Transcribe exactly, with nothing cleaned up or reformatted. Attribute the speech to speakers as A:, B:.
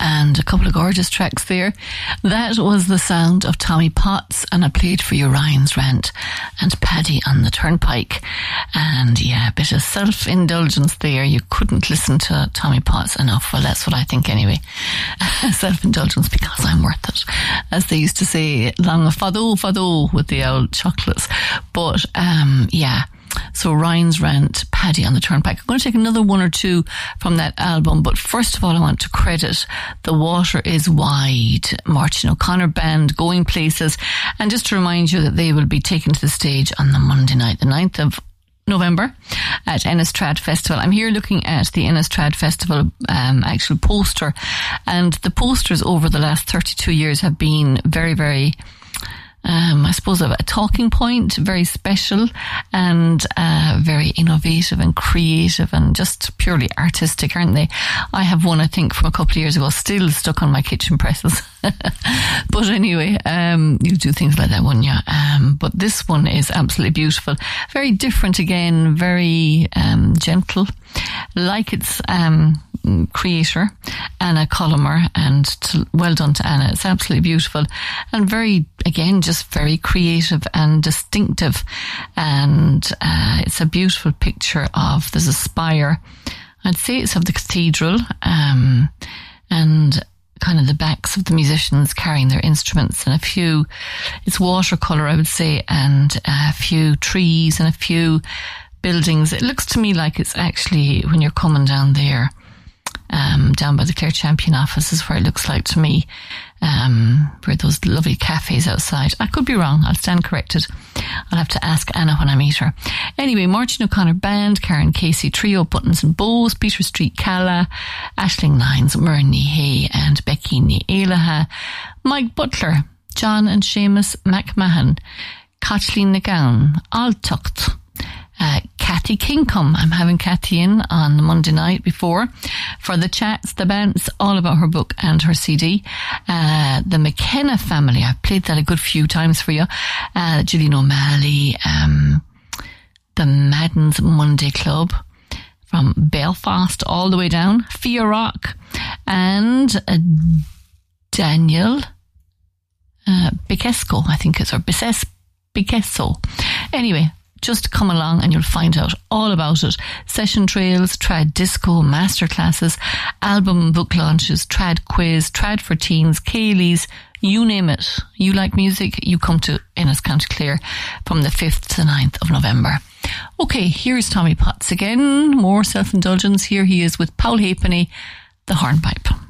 A: and a couple of gorgeous tracks there. That was the sound of Tommy Potts, and I played for you Ryan's Rant and Paddy on the Turnpike. And yeah, a bit of self-indulgence there. You couldn't listen to Tommy Potts enough. Well, that's what I think anyway. Self-indulgence because I'm worth it, as they used to say, long fado fado with the old chocolates. But um yeah, so Ryan's Rant, Paddy on the Turnpike. I'm going to take another one or two from that album, but first of all I want to credit The Water Is Wide, Martin O'Connor Band, Going Places, and just to remind you that they will be taken to the stage on the Monday night, the ninth of November at Innistrad Festival. I'm here looking at the Innistrad Festival um, actual poster, and the posters over the last thirty-two years have been very, very Um, I suppose a, a talking point, very special and uh, very innovative and creative and just purely artistic, aren't they? I have one, I think, from a couple of years ago, still stuck on my kitchen presses. But anyway, um, you do things like that, wouldn't you? Um, but this one is absolutely beautiful. Very different again, very um, gentle, like its um, creator, Anna Colomer, and to, well done to Anna. It's absolutely beautiful and very, again, just very creative and distinctive. And uh, it's a beautiful picture of, there's a spire, I'd say it's of the cathedral, um, and kind of the backs of the musicians carrying their instruments, and a few, it's watercolour, I would say, and a few trees and a few buildings. It looks to me like it's actually, when you're coming down there, um, down by the Clare Champion office is where it looks like to me, um, where those lovely cafes outside. I could be wrong, I'll stand corrected. I'll have to ask Anna when I meet her. Anyway, Martin O'Connor Band, Karen Casey Trio, Buttons and Bows, Peter Street Calla, Aisling Nines, Myrny Hay and Becky Nielaha, Mike Butler, John and Seamus McMahon, Kathleen Nagown, Altucht, Uh, Kathy Kingcombe. I'm having Kathy in on the Monday night before for the chats, the bands, all about her book and her C D. Uh, the McKenna family, I've played that a good few times for you. Uh, Gillian O'Malley, um, the Madden's Monday Club from Belfast all the way down, Fia Rock, and uh, Daniel uh, Bicesco, I think it's, or Bices Bicesco. Anyway, just come along and you'll find out all about it. Session trails, trad disco, masterclasses, album book launches, trad quiz, trad for teens, Kayleys, you name it. You like music, you come to Ennis County Clare from the fifth to the ninth of November. Okay, here's Tommy Potts again. More self-indulgence. Here he is with Paul Halfpenny, The Hornpipe.